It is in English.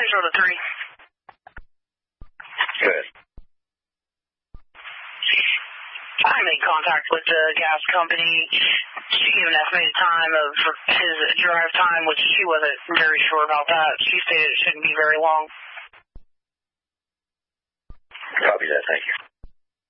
Central to 3. Good. I made contact with the gas company. She gave an estimated time of his drive time, which she wasn't very sure about that. She stated it shouldn't be very long. Copy that, thank you.